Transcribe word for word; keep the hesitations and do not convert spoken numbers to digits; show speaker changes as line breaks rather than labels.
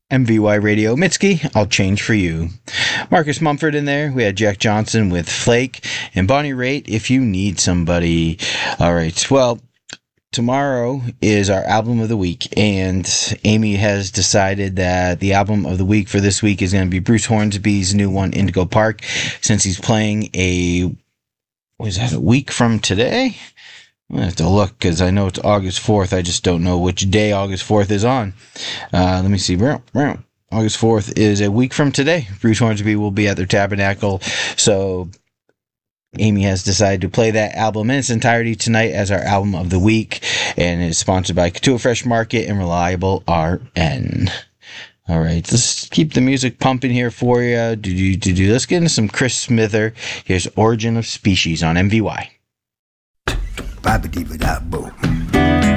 M V Y Radio, Mitski, I'll Change For You. Marcus Mumford in there. We had Jack Johnson with Flake. And Bonnie Raitt, If You Need Somebody. All right, well, tomorrow is our album of the week, and Amy has decided that the album of the week for this week is going to be Bruce Hornsby's new one, Indigo Park, since he's playing a, what is that, a week from today? I have to look because I know it's August fourth. I just don't know which day August fourth is on. Uh, let me see. August fourth is a week from today. Bruce Hornsby will be at their Tabernacle. So Amy has decided to play that album in its entirety tonight as our album of the week. And it is sponsored by Katua Fresh Market and Reliable R N. All right, let's keep the music pumping here for you. Do, do, do, do. Let's get into some Chris Smither. Here's Origin of Species on M V Y.
Ba-ba-dee-ba-da-boo.